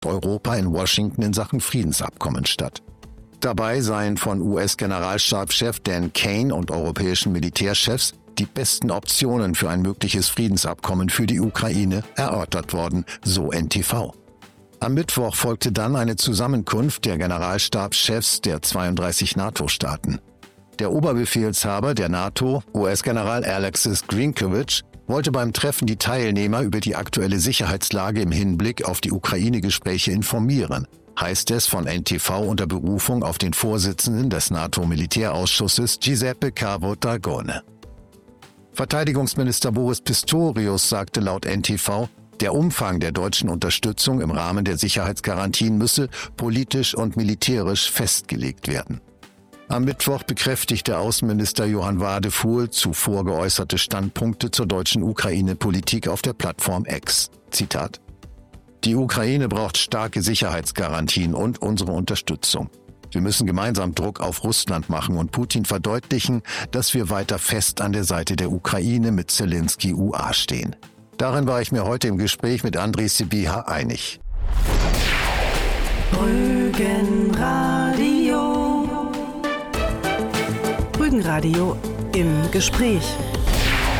Europa in Washington in Sachen Friedensabkommen statt. Dabei seien von US-Generalstabschef Dan Kane und europäischen Militärchefs die besten Optionen für ein mögliches Friedensabkommen für die Ukraine erörtert worden, so NTV. Am Mittwoch folgte dann eine Zusammenkunft der Generalstabschefs der 32 NATO-Staaten. Der Oberbefehlshaber der NATO, US-General Alexis Grinkewitsch, wollte beim Treffen die Teilnehmer über die aktuelle Sicherheitslage im Hinblick auf die Ukraine-Gespräche informieren, heißt es von NTV unter Berufung auf den Vorsitzenden des NATO-Militärausschusses Giuseppe Cavo Dragone. Verteidigungsminister Boris Pistorius sagte laut NTV, der Umfang der deutschen Unterstützung im Rahmen der Sicherheitsgarantien müsse politisch und militärisch festgelegt werden. Am Mittwoch bekräftigte Außenminister Johann Wadefuhl zuvor geäußerte Standpunkte zur deutschen Ukraine-Politik auf der Plattform X. Zitat: Die Ukraine braucht starke Sicherheitsgarantien und unsere Unterstützung. Wir müssen gemeinsam Druck auf Russland machen und Putin verdeutlichen, dass wir weiter fest an der Seite der Ukraine mit Zelensky UA stehen. Darin war ich mir heute im Gespräch mit Andriy Sybiha einig. Rügenradio im Gespräch.